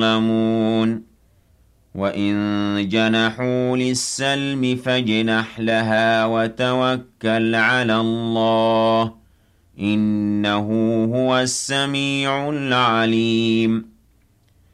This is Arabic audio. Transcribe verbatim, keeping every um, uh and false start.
يظلمون وَإِن جَنَحُوا لِلسَّلْمِ فَاجْنَحْ لَهَا وَتَوَكَّلْ عَلَى اللَّهِ ۚ إِنَّهُ هُوَ السَّمِيعُ الْعَلِيمُ